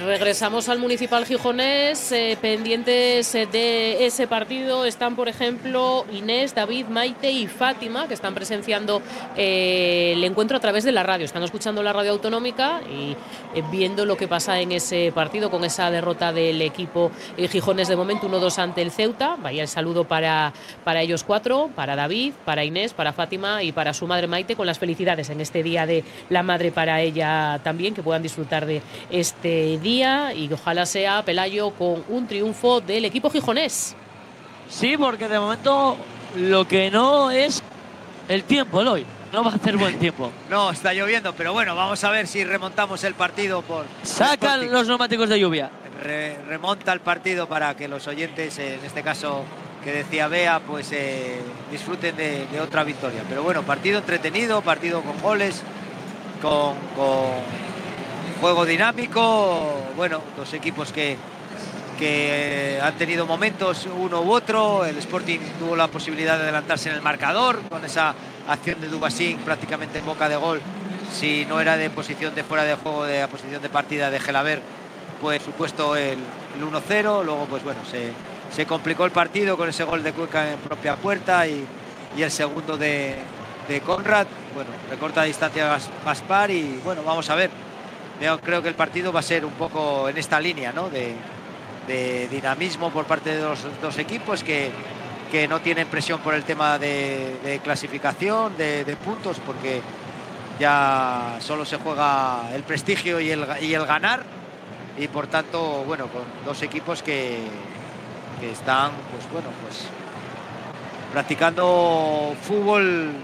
regresamos al Municipal Gijonés, pendientes de ese partido están, por ejemplo, Inés, David, Maite y Fátima, que están presenciando el encuentro a través de la radio. Están escuchando la radio autonómica y viendo lo que pasa en ese partido con esa derrota del equipo Gijonés de momento 1-2 ante el Ceuta. Vaya el saludo para ellos cuatro, para David, para Inés, para Fátima y para su madre Maite, con las felicidades en este Día de la Madre para ella también, que puedan disfrutar de este día y que ojalá sea, Pelayo, con un triunfo del equipo gijonés. Sí, porque de momento lo que no es el tiempo, Eloy. No va a hacer buen tiempo. No, está lloviendo, pero bueno, vamos a ver si remontamos el partido Sacan Sporting. los neumáticos de lluvia. Remonta el partido para que los oyentes, en este caso que decía Bea, pues disfruten de otra victoria. Pero bueno, partido entretenido, partido con goles, con juego dinámico. Bueno, dos equipos que han tenido momentos uno u otro. El Sporting tuvo la posibilidad de adelantarse en el marcador con esa acción de Dubasín prácticamente en boca de gol. Si no era de posición de fuera de juego, de la posición de partida de Gelaber, pues supuesto el 1-0. Luego, pues bueno, se complicó el partido con ese gol de Cuenca en propia puerta y el segundo de Conrad. Bueno, recorta distancia Gaspar y bueno, vamos a ver. Yo creo que el partido va a ser un poco en esta línea, ¿no? De dinamismo por parte de los dos equipos que no tienen presión por el tema de clasificación, de puntos, porque ya solo se juega el prestigio y el ganar, y por tanto, bueno, con dos equipos que están, pues bueno, pues practicando fútbol